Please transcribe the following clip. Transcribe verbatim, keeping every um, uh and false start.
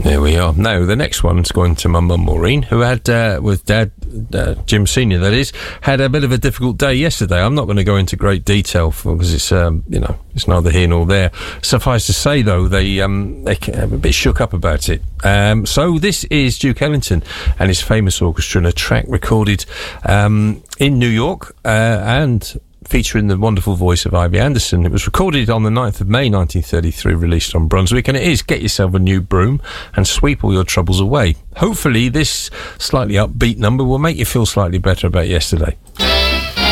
There we are. Now, the next one's going to my mum, Maureen, who had, uh, with Dad, uh, Jim Senior, that is, had a bit of a difficult day yesterday. I'm not going to go into great detail because it's, um, you know, it's neither here nor there. Suffice to say, though, they um, they are a bit shook up about it. Um, so this is Duke Ellington and his famous orchestra in a track recorded um, in New York uh, and featuring the wonderful voice of Ivy Anderson. It was recorded on the ninth of May nineteen thirty-three, released on Brunswick, and it is Get Yourself a New Broom and Sweep All Your Troubles Away. Hopefully this slightly upbeat number will make you feel slightly better about yesterday.